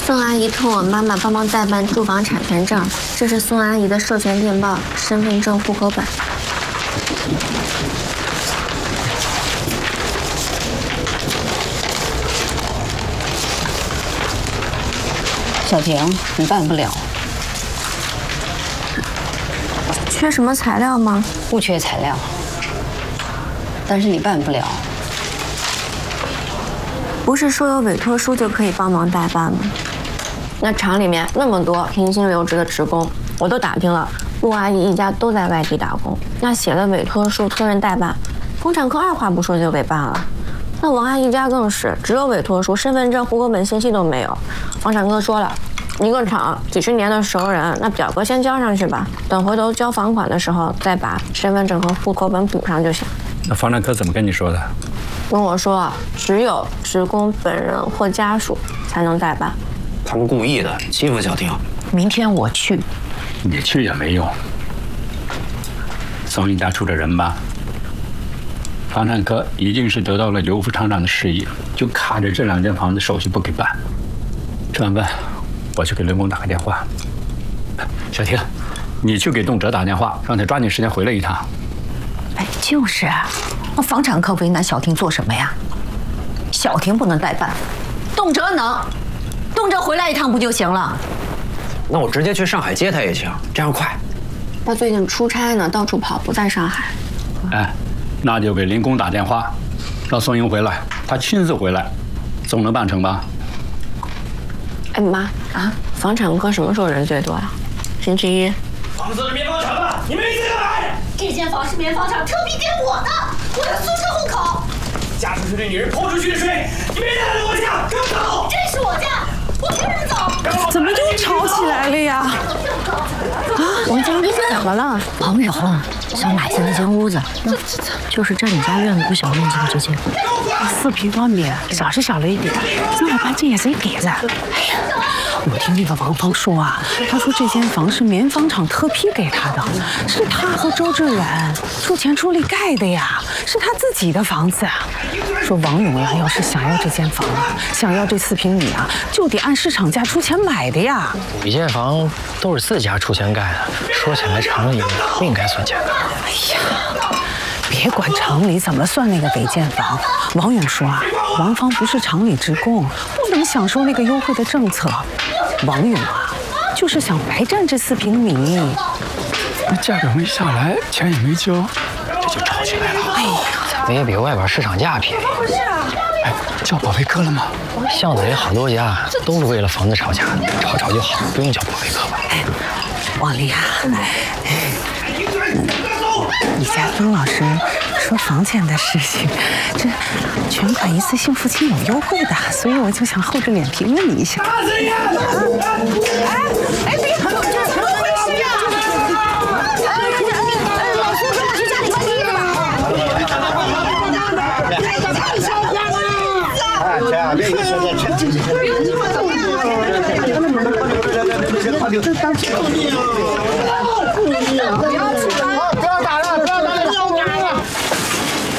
宋阿姨托我妈妈帮忙代办住房产权证，这是宋阿姨的授权电报、身份证、户口本。 小婷，你办不了。 缺什么材料吗？ 不缺材料，但是你办不了。 不是说有委托书就可以帮忙代办吗？那厂里面那么多平薪留职的职工，我都打听了，陆阿姨一家都在外地打工。那写了委托书托人代办，妇产科二话不说就给办了。那王阿姨家更是只有委托书，身份证、户口本信息都没有。房产科说了，一个厂几十年的熟人，那表格先交上去吧，等回头交房款的时候再把身份证和户口本补上就行。 那房产科怎么跟你说的？ 跟我说，只有职工本人或家属才能代办。 他们故意的，欺负小婷。 明天我去。 你去也没用。宋一家出的人吧，房产科已经是得到了刘副厂长的示意，就卡着这2间房子手续不给办。吃完饭，我去给刘工打个电话。小婷，你去给动辄打电话，让他抓紧时间回来一趟。 哎，就是啊，那房产科为难小婷做什么呀？小婷不能代办，动辄能，动辄回来一趟不就行了？ 那我直接去上海接他也行，这样快。 他最近出差呢，到处跑，不在上海。 哎，那就给林工打电话，让宋英回来，他亲自回来，总能办成吧？ 哎妈啊，房产科什么时候人最多呀？星期一。 房子是棉纺厂的，你们一直干嘛？ 这间房是棉纺厂特批给我的，我有租车户口。 嫁出去的女人泼出去的水，你别再来我家，给我走！ 这是我家，我凭什么走？ 怎么又吵起来了呀？ 啊，王经理怎么了？ 王永想买下那间屋子， 就是占你家院子不小面积的这间 4平方米，稍是小了一点，那我把这也谁给的？哎呀，我听那个王芳说啊，他说这间房是棉纺厂特批给他的，是他和周志远出钱出力盖的呀，是他自己的房子。说王勇呀，要是想要这间房啊，想要这4平米啊，就得按市场价出钱买的呀。 每间房都是自家出钱盖的，说起来厂里不应该算钱的。 哎呀，别管厂里怎么算那个违建房，王勇说啊，王芳不是厂里职工，不能享受那个优惠的政策。王勇啊，就是想白占这4平米。 那价格没下来，钱也没交，这就吵起来了。 哎呀， 怎么也比外边市场价便宜。 哎，叫保卫科了吗？ 巷子里好多家都是为了房子吵架，吵吵就好，不用叫保卫科吧。 哎，王丽啊，你家曾老师说房钱的事情，这全款一次性付清有优惠的，所以我就想厚着脸皮问你一下。哎，别碰我这怎么回事呀？ 老苏说我去家里换衣服千万别一个说在成绩上。